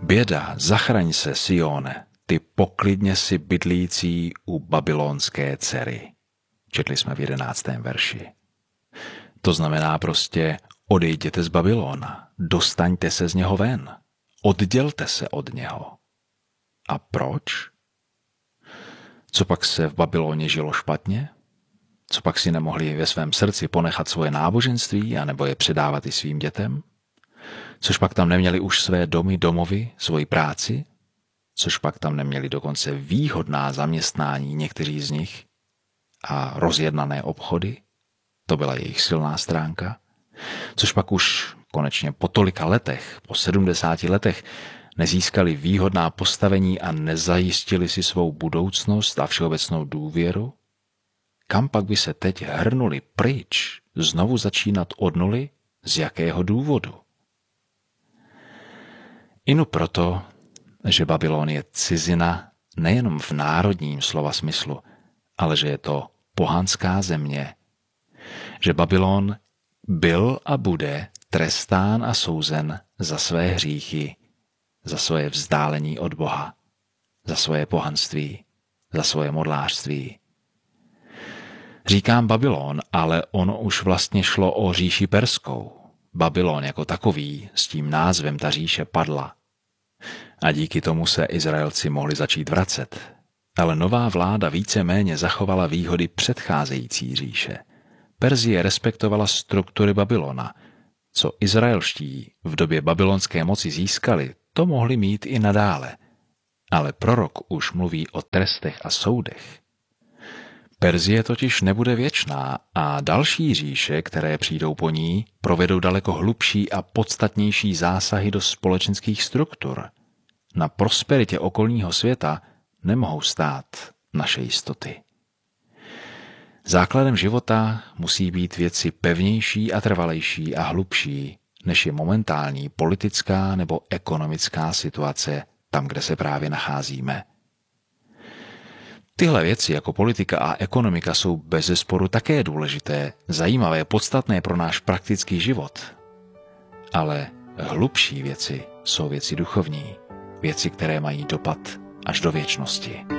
Běda, zachraň se, Sione, ty poklidně si bydlící u babylonské dcery. Četli jsme v 11. verši. To znamená prostě odejděte z Babylona, dostaňte se z něho ven, oddělte se od něho. A proč? Co pak se v Babyloně žilo špatně? Co pak si nemohli ve svém srdci ponechat svoje náboženství anebo je předávat i svým dětem? Což pak tam neměli už své domovy, svoji práci? Což pak tam neměli dokonce výhodná zaměstnání někteří z nich a rozjednané obchody? To byla jejich silná stránka. Což pak už konečně po tolika letech, po 70 letech, nezískali výhodná postavení a nezajistili si svou budoucnost a všeobecnou důvěru? Kam pak by se teď hrnuli pryč, znovu začínat od nuly? Z jakého důvodu? Inu proto, že Babylon je cizina nejenom v národním slova smyslu, ale že je to pohanská země. Že Babylon byl a bude trestán a souzen za své hříchy, za svoje vzdálení od Boha, za svoje pohanství, za svoje modlářství. Říkám Babylon, ale ono už vlastně šlo o říši perskou. Babylon jako takový, s tím názvem ta říše padla. A díky tomu se Izraelci mohli začít vracet. Ale nová vláda víceméně zachovala výhody předcházející říše. Perzie respektovala struktury Babylona. Co izraelští v době babylonské moci získali, to mohli mít i nadále. Ale prorok už mluví o trestech a soudech. Perzie totiž nebude věčná a další říše, které přijdou po ní, provedou daleko hlubší a podstatnější zásahy do společenských struktur. Na prosperitě okolního světa nemohou stát naše jistoty. Základem života musí být věci pevnější a trvalejší a hlubší, než je momentální politická nebo ekonomická situace tam, kde se právě nacházíme. Tyhle věci jako politika a ekonomika jsou bezesporu také důležité, zajímavé, podstatné pro náš praktický život. Ale hlubší věci jsou věci duchovní, věci, které mají dopad až do věčnosti.